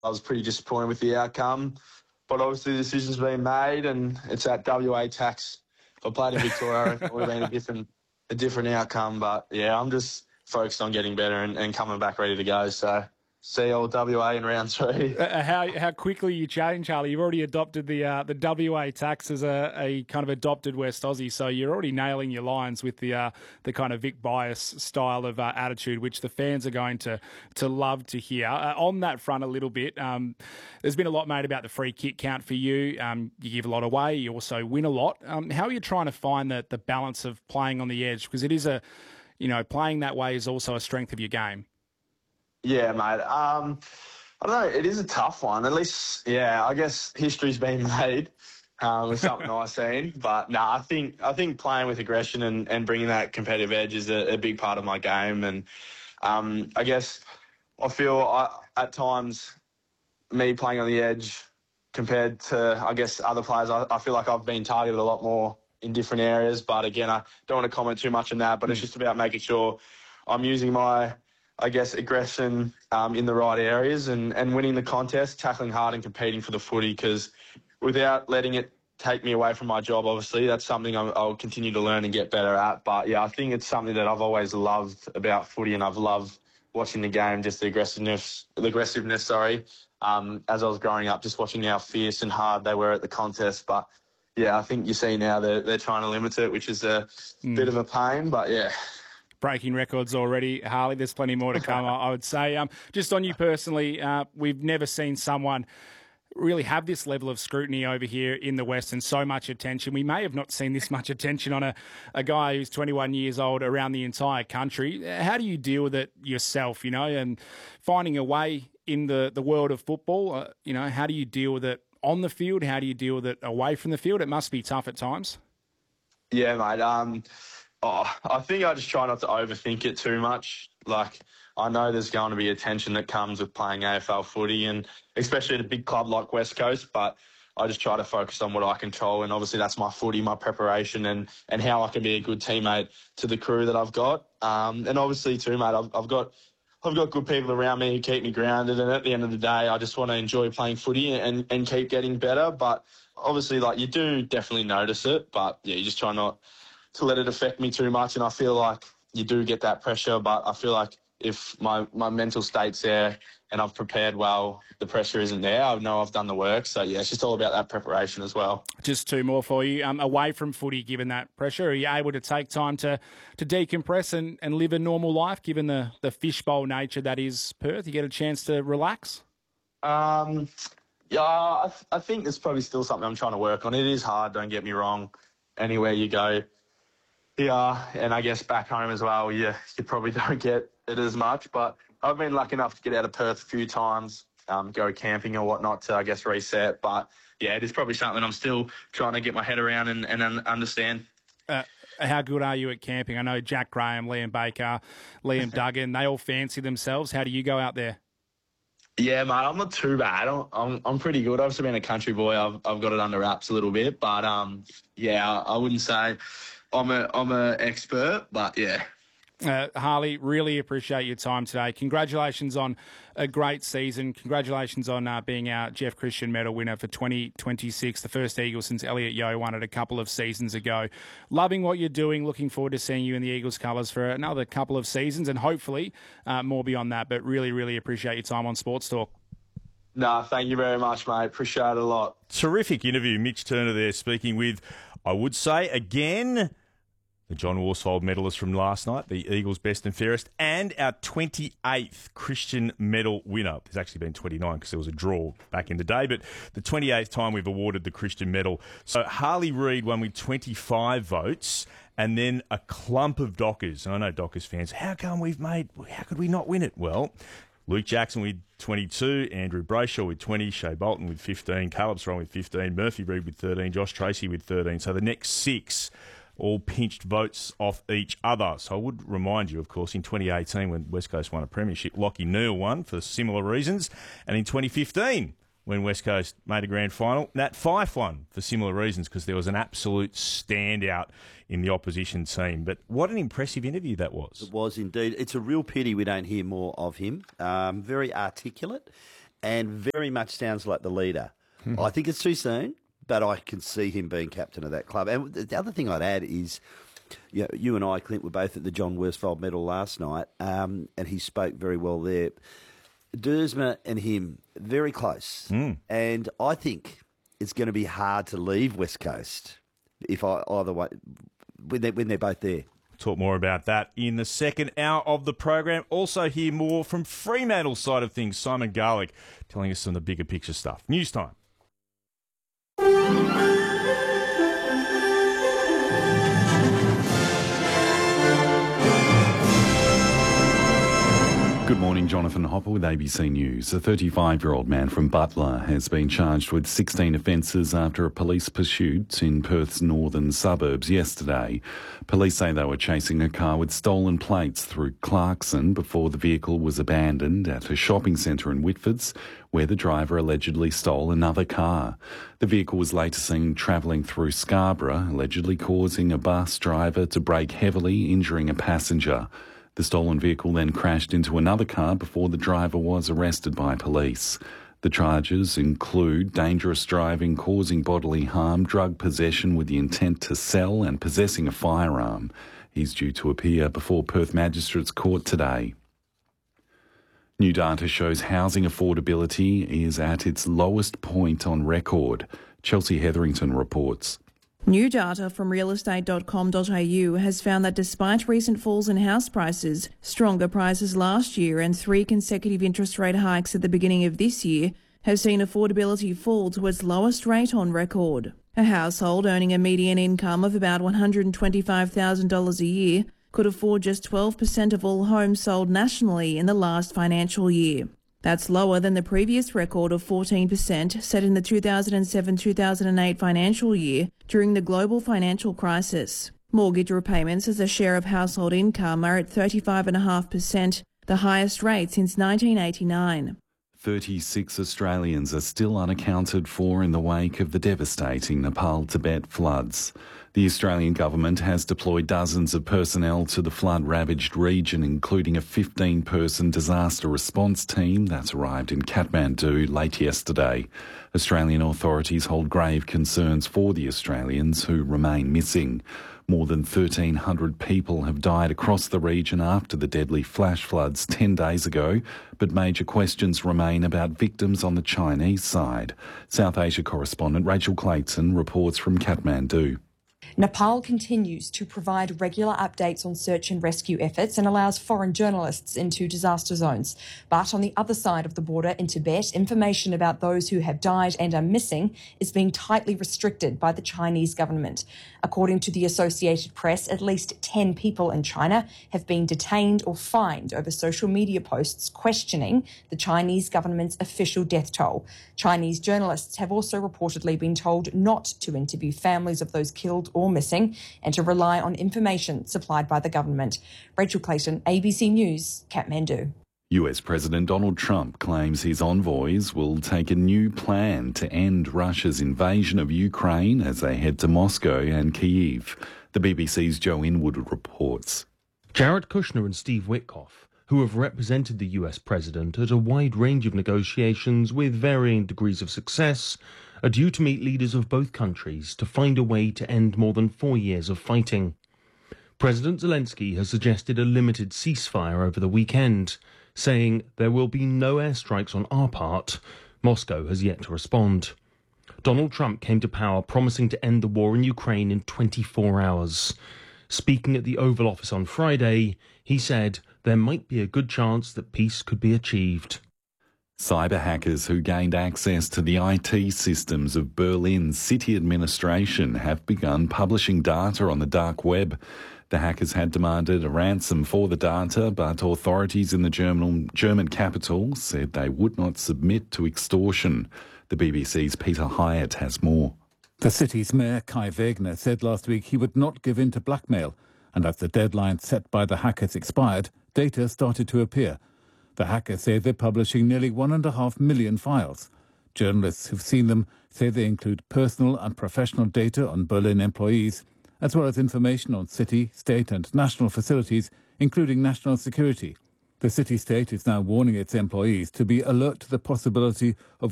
I was pretty disappointed with the outcome. But obviously the decision's been made, and it's at WA tax. If I played in Victoria, it would have been a different outcome. But, yeah, I'm just focused on getting better and coming back ready to go. So see you all WA in round 3. How quickly you change, Harley. You've already adopted the WA tax as a kind of adopted West Aussie, so you're already nailing your lines with the kind of Vic Bias style of attitude, which the fans are going to love to hear. On that front a little bit, there's been a lot made about the free kick count for you. You give a lot away, you also win a lot. How are you trying to find the balance of playing on the edge? Because it is playing that way is also a strength of your game. Yeah, mate. I don't know. It is a tough one. At least, yeah, I guess history's been made with something I've seen. But, no, I think playing with aggression and bringing that competitive edge is a big part of my game. And I guess I feel at times me playing on the edge compared to, I guess, other players, I feel like I've been targeted a lot more in different areas. But, again, I don't want to comment too much on that. But it's just about making sure I'm using my, I guess, aggression in the right areas and winning the contest, tackling hard and competing for the footy, because without letting it take me away from my job, obviously, that's something I'll continue to learn and get better at. But, yeah, I think it's something that I've always loved about footy, and I've loved watching the game, just the aggressiveness, as I was growing up, just watching how fierce and hard they were at the contest. But, yeah, I think you see now they're trying to limit it, which is a bit of a pain, but, yeah. Breaking records already, Harley. There's plenty more to come, I would say. Just on you personally, we've never seen someone really have this level of scrutiny over here in the West and so much attention. We may have not seen this much attention on a guy who's 21 years old around the entire country. How do you deal with it yourself, and finding a way in the world of football? How do you deal with it on the field? How do you deal with it away from the field? It must be tough at times. Yeah, mate. I think I just try not to overthink it too much. Like, I know there's going to be attention that comes with playing AFL footy, and especially at a big club like West Coast, but I just try to focus on what I control, and obviously that's my footy, my preparation, and how I can be a good teammate to the crew that I've got. And obviously too, mate, I've got good people around me who keep me grounded, and at the end of the day, I just want to enjoy playing footy and keep getting better. But obviously, like, you do definitely notice it, but yeah, you just try not to let it affect me too much. And I feel like you do get that pressure, but I feel like if my mental state's there and I've prepared well, the pressure isn't there. I know I've done the work. So, yeah, it's just all about that preparation as well. Just two more for you. Away from footy, given that pressure, are you able to take time to decompress and live a normal life, given the fishbowl nature that is Perth? You get a chance to relax? Yeah, I think it's probably still something I'm trying to work on. It is hard, don't get me wrong, anywhere you go. Yeah, and I guess back home as well, you probably don't get it as much. But I've been lucky enough to get out of Perth a few times, go camping or whatnot to, I guess, reset. But, yeah, it is probably something I'm still trying to get my head around and understand. How good are you at camping? I know Jack Graham, Liam Baker, Liam Duggan, they all fancy themselves. How do you go out there? Yeah, mate, I'm not too bad. I'm pretty good. I've obviously been a country boy. I've got it under wraps a little bit. But, yeah, I wouldn't say I'm a expert, but yeah. Harley, really appreciate your time today. Congratulations on a great season. Congratulations on being our Jeff Christian medal winner for 2026, the first Eagle since Elliot Yeo won it a couple of seasons ago. Loving what you're doing. Looking forward to seeing you in the Eagles colours for another couple of seasons and hopefully more beyond that. But really, really appreciate your time on Sports Talk. No, thank you very much, mate. Appreciate it a lot. Terrific interview. Mitch Turner there speaking with, I would say, again, the John Worsfold medalist from last night, the Eagles best and fairest, and our 28th Christian medal winner. There's actually been 29 because there was a draw back in the day, but the 28th time we've awarded the Christian medal. So Harley Reid won with 25 votes and then a clump of Dockers. And I know Dockers fans, how could we not win it? Well, Luke Jackson with 22, Andrew Brayshaw with 20, Shea Bolton with 15, Caleb Strong with 15, Murphy Reid with 13, Josh Tracy with 13. So the next six all pinched votes off each other. So I would remind you, of course, in 2018 when West Coast won a premiership, Lachie Neale won for similar reasons. And in 2015, when West Coast made a grand final, Nat Fyfe won for similar reasons because there was an absolute standout in the opposition team. But what an impressive interview that was. It was indeed. It's a real pity we don't hear more of him. Very articulate. and very much sounds like the leader. I think it's too soon, but I can see him being captain of that club. And the other thing I'd add is, you and I, Clint, were both at the John Worsfold Medal last night, and he spoke very well there. Dersma and him, very close. And I think it's going to be hard to leave West Coast either way, when they're both there. Talk more about that in the second hour of the program. Also hear more from Fremantle's side of things. Simon Garlick telling us some of the bigger picture stuff. News time. Good morning, Jonathan Hopper with ABC News. A 35-year-old man from Butler has been charged with 16 offences after a police pursuit in Perth's northern suburbs yesterday. Police say they were chasing a car with stolen plates through Clarkson before the vehicle was abandoned at a shopping centre in Whitfords, where the driver allegedly stole another car. The vehicle was later seen travelling through Scarborough, allegedly causing a bus driver to brake heavily, injuring a passenger. The stolen vehicle then crashed into another car before the driver was arrested by police. The charges include dangerous driving, causing bodily harm, drug possession with the intent to sell, and possessing a firearm. He's due to appear before Perth Magistrates Court today. New data shows housing affordability is at its lowest point on record. Chelsea Hetherington reports. New data from realestate.com.au has found that despite recent falls in house prices, stronger prices last year and 3 consecutive interest rate hikes at the beginning of this year have seen affordability fall to its lowest rate on record. A household earning a median income of about $125,000 a year could afford just 12% of all homes sold nationally in the last financial year. That's lower than the previous record of 14% set in the 2007-2008 financial year during the global financial crisis. Mortgage repayments as a share of household income are at 35.5%, the highest rate since 1989. 36 Australians are still unaccounted for in the wake of the devastating Nepal-Tibet floods. The Australian government has deployed dozens of personnel to the flood-ravaged region, including a 15-person disaster response team that arrived in Kathmandu late yesterday. Australian authorities hold grave concerns for the Australians who remain missing. More than 1,300 people have died across the region after the deadly flash floods 10 days ago, but major questions remain about victims on the Chinese side. South Asia correspondent Rachel Clayton reports from Kathmandu. Nepal continues to provide regular updates on search and rescue efforts and allows foreign journalists into disaster zones. But on the other side of the border in Tibet, information about those who have died and are missing is being tightly restricted by the Chinese government. According to the Associated Press, at least 10 people in China have been detained or fined over social media posts questioning the Chinese government's official death toll. Chinese journalists have also reportedly been told not to interview families of those killed or missing and to rely on information supplied by the government. Rachel Clayton, ABC News, Kathmandu. US President Donald Trump claims his envoys will take a new plan to end Russia's invasion of Ukraine as they head to Moscow and Kyiv. The BBC's Joe Inwood reports. Jared Kushner and Steve Witkoff, who have represented the US president at a wide range of negotiations with varying degrees of success, are due to meet leaders of both countries to find a way to end more than 4 years of fighting. President Zelensky has suggested a limited ceasefire over the weekend, saying there will be no airstrikes on our part. Moscow has yet to respond. Donald Trump came to power promising to end the war in Ukraine in 24 hours. Speaking at the Oval Office on Friday, he said there might be a good chance that peace could be achieved. Cyber hackers who gained access to the IT systems of Berlin's city administration have begun publishing data on the dark web. The hackers had demanded a ransom for the data, but authorities in the German capital said they would not submit to extortion. The BBC's Peter Hyatt has more. The city's mayor, Kai Wegner, said last week he would not give in to blackmail, and as the deadline set by the hackers expired, data started to appear. The hackers say they're publishing nearly 1.5 million files. Journalists who've seen them say they include personal and professional data on Berlin employees, as well as information on city, state and national facilities, including national security. The city-state is now warning its employees to be alert to the possibility of